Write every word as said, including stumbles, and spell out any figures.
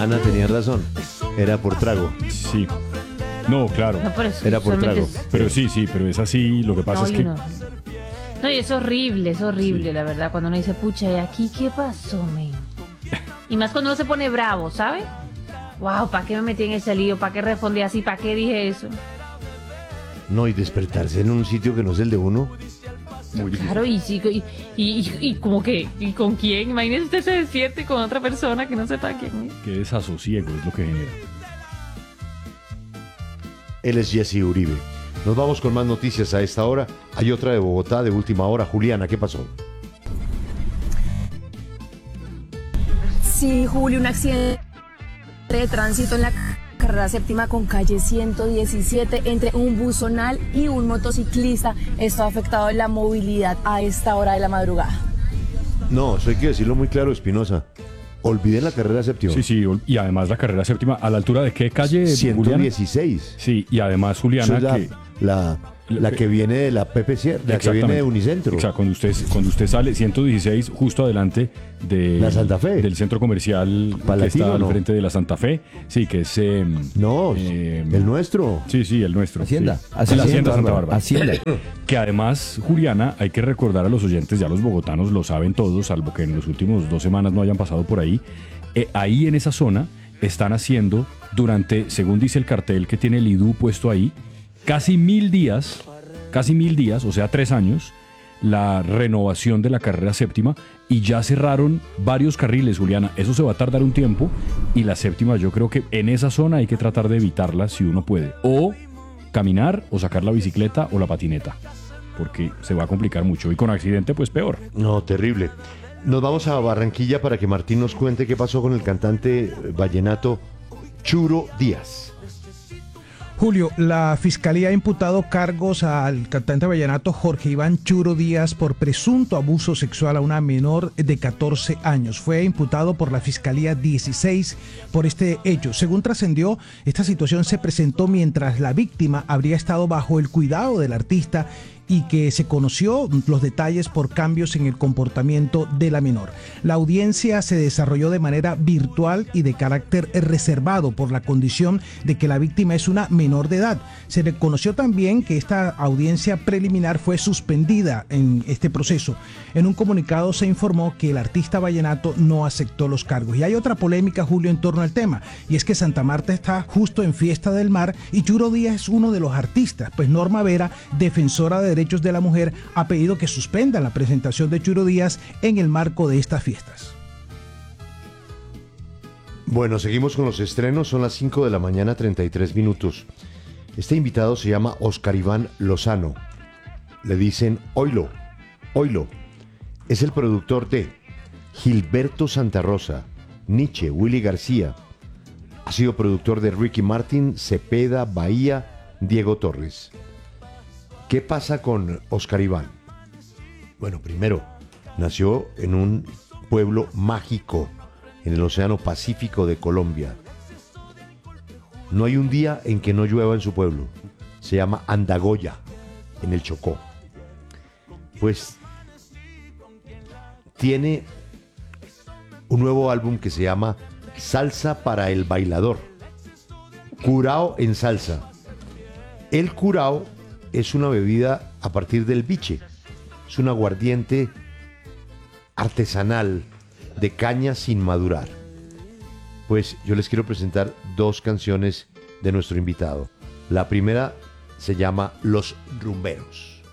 Ana tenía razón. Era por trago. Sí. No, claro. No, pero eso Era por solamente trago. es- Pero sí, sí, pero es así. Lo que pasa No, es y que... no. No, y es horrible, es horrible, Sí. la verdad, cuando uno dice, pucha, ¿y aquí qué pasó, men? Y más cuando uno se pone bravo, ¿sabes? Wow, ¿para qué me metí en ese lío? ¿Para qué respondí así? ¿Para qué dije eso? No, y despertarse en un sitio que no es el de uno. Muy difícil. Claro, y sí, y, y, y, y como que, ¿y con quién? Imagínese usted se despierte con otra persona que no sepa quién es. Qué desasosiego es lo que genera. Él es Jesse Uribe. Nos vamos con más noticias a esta hora. Hay otra de Bogotá de última hora. Juliana, ¿qué pasó? Sí, Julio, un accidente de tránsito en la carrera séptima con calle ciento diecisiete entre un buzonal y un motociclista. Esto ha afectado la movilidad a esta hora de la madrugada. No, eso hay que decirlo muy claro, Espinosa. Olviden la carrera séptima. Sí, sí, y además la carrera séptima, ¿a la altura de qué calle, Juliana? ciento dieciséis. Sí, y además, Eso Juliana, es la, que... la, la que viene de la P P C, la que viene de Unicentro. O sea, cuando usted, cuando usted sale ciento dieciséis justo adelante de La Santa Fe. del centro comercial que Palatino, está al ¿no? frente de la Santa Fe, sí, que es eh, No, eh, el nuestro. sí, sí, el nuestro. Hacienda. sí. Hacienda, la Hacienda Santa Bárbara. Hacienda. Que además, Juliana, hay que recordar a los oyentes, ya los bogotanos lo saben todos, salvo que en los últimos dos semanas no hayan pasado por ahí. Eh, ahí en esa zona están haciendo durante, según dice el cartel que tiene el I D U puesto ahí, casi mil días, casi mil días, o sea, tres años, la renovación de la carrera séptima y ya cerraron varios carriles, Juliana. Eso se va a tardar un tiempo y la séptima yo creo que en esa zona hay que tratar de evitarla si uno puede. O caminar o sacar la bicicleta o la patineta, porque se va a complicar mucho y con accidente pues peor. No, terrible. Nos vamos a Barranquilla para que Martín nos cuente qué pasó con el cantante vallenato Churo Díaz. Julio, la Fiscalía ha imputado cargos al cantante vallenato Jorge Iván Churo Díaz por presunto abuso sexual a una menor de catorce años. Fue imputado por la Fiscalía dieciséis por este hecho. Según trascendió, esta situación se presentó mientras la víctima habría estado bajo el cuidado del artista y que se conoció los detalles por cambios en el comportamiento de la menor. La audiencia se desarrolló de manera virtual y de carácter reservado por la condición de que la víctima es una menor de edad. Se reconoció también que esta audiencia preliminar fue suspendida en este proceso. En un comunicado se informó que el artista vallenato no aceptó los cargos. Y hay otra polémica, Julio, en torno al tema, y es que Santa Marta está justo en Fiesta del Mar y Churo Díaz es uno de los artistas, pues Norma Vera, defensora de derechos de la mujer, ha pedido que suspendan la presentación de Churo Díaz en el marco de estas fiestas. Bueno, seguimos con los estrenos, son las cinco de la mañana, treinta y tres minutos. Este invitado se llama Oscar Iván Lozano. Le dicen Oilo, Oilo. Es el productor de Gilberto Santa Rosa, Nietzsche, Willy García. Ha sido productor de Ricky Martin, Cepeda, Bahía, Diego Torres. ¿Qué pasa con Oscar Iván? Bueno, primero, nació en un pueblo mágico en el Océano Pacífico de Colombia. No hay un día en que no llueva en su pueblo. Se llama Andagoya, en el Chocó. Pues tiene un nuevo álbum que se llama Salsa para el Bailador. Curao en salsa. El curao es una bebida a partir del biche. Es un aguardiente artesanal de caña sin madurar. Pues yo les quiero presentar dos canciones de nuestro invitado. La primera se llama Los Rumberos.